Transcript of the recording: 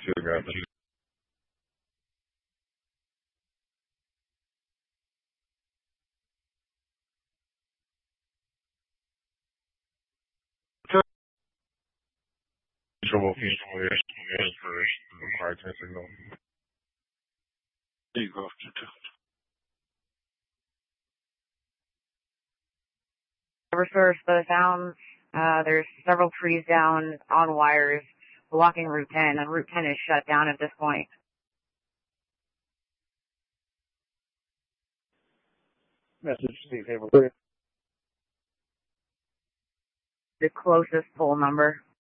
Telegraph. Trouble for required turn signal. There you go. Resource the sounds. There's several trees down on wires blocking Route 10, and Route 10 is shut down at this point. Message Steve Havel. The closest pole number.